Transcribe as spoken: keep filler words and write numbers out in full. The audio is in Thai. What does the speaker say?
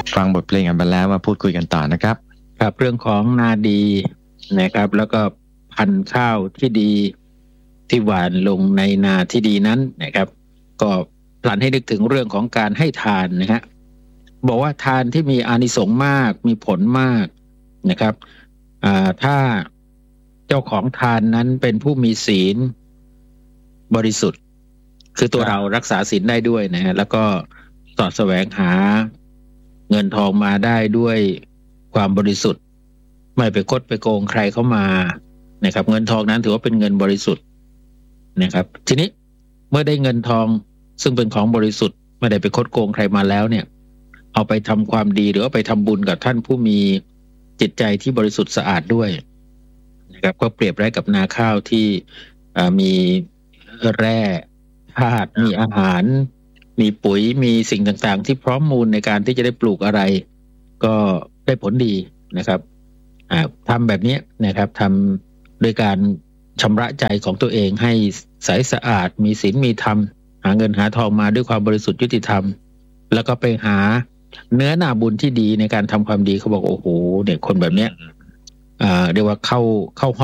ฟังบทเพลงกันไปแล้วมาพูดคุยกันต่อนะครับครับเรื่องของนาดีนะครับแล้วก็พันธุ์ข้าวที่ดีที่หว่านลงในนาที่ดีนั้นนะครับก็พลันให้นึกถึงเรื่องของการให้ทานนะฮะบอกว่าทานที่มีอานิสงส์มากมีผลมากนะครับอ่าถ้าเจ้าของทานนั้นเป็นผู้มีศีลบริสุทธิ์คือตัวเรารักษาศีลได้ด้วยนะฮะแล้วก็สอดแสวงหาเงินทองมาได้ด้วยความบริสุทธิ์ไม่ไปคดไปโกงใครเข้ามานะครับเงินทองนั้นถือว่าเป็นเงินบริสุทธิ์นะครับทีนี้เมื่อได้เงินทองซึ่งเป็นของบริสุทธิ์ไม่ได้ไปคดโกงใครมาแล้วเนี่ยเอาไปทำความดีหรือว่าไปทำบุญกับท่านผู้มีจิตใจที่บริสุทธิ์สะอาดด้วยนะครับก็เปรียบไว้กับนาข้าวที่มีแร่ธาตุมีอาหารมีปุ๋ยมีสิ่งต่างๆที่พร้อมมูลในการที่จะได้ปลูกอะไรก็ได้ผลดีนะครับทำแบบนี้นะครับทำโดยการชำระใจของตัวเองให้ใสสะอาดมีศีลมีธรรมหาเงินหาทองมาด้วยความบริสุทธิ์ยุติธรรมแล้วก็ไปหาเนื้อนาบุญที่ดีในการทำความดีเขาบอกโอ้โหเนี่ยคนแบบเนี้ยอ่าเรียกว่าเข้าเข้า